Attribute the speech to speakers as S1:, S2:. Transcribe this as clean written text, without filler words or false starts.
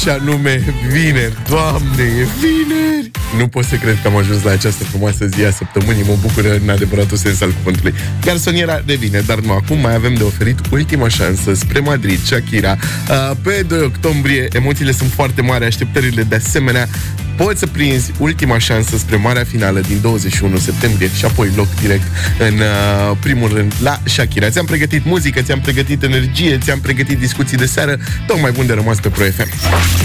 S1: și anume vineri. Doamne, e vineri! Nu pot să cred că am ajuns la această frumoasă zi a săptămânii. Mă bucură în adevăratul sens al cuvântului. Garsoniera revine, dar nu acum. Mai avem de oferit ultima șansă spre Madrid, Shakira. Pe 2 octombrie emoțiile sunt foarte mari, așteptările de asemenea. Poți să prinzi ultima șansă spre marea finală din 21 septembrie și apoi loc direct în primul rând la Shakira. Ți-am pregătit muzică, ți-am pregătit energie, ți-am pregătit discuții de seară, tocmai bun de rămas pe Pro FM.